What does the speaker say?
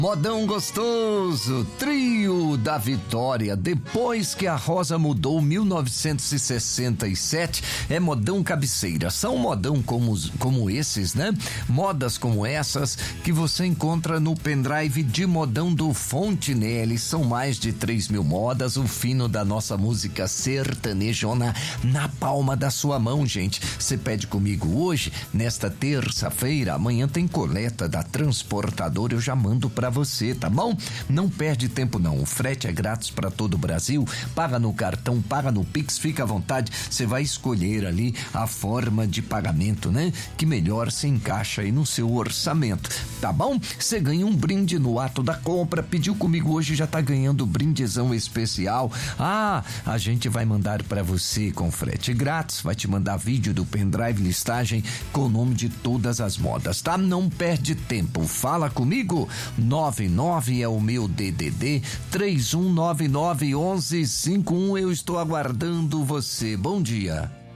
Modão gostoso, trio da Vitória. Depois que a Rosa mudou, 1967, é modão cabeceira. São modão como esses, né? Modas como essas que você encontra no pendrive de modão do Fontenelle. São mais de 3.000 modas, o fino da nossa música sertanejona na palma da sua mão, gente. Você pede comigo hoje, nesta terça-feira, amanhã tem coleta da transportadora, eu já mando pra você, tá bom? Não perde tempo não, o frete é grátis para todo o Brasil, paga no cartão, paga no Pix, fica à vontade, você vai escolher ali a forma de pagamento, né? Que melhor se encaixa aí no seu orçamento, tá bom? Você ganha um brinde no ato da compra, pediu comigo hoje, já tá ganhando brindezão especial. A gente vai mandar para você com frete grátis, vai te mandar vídeo do pendrive, listagem com o nome de todas as modas, tá? Não perde tempo, fala comigo, 99 é o meu DDD 31991151. Eu estou aguardando você. Bom dia.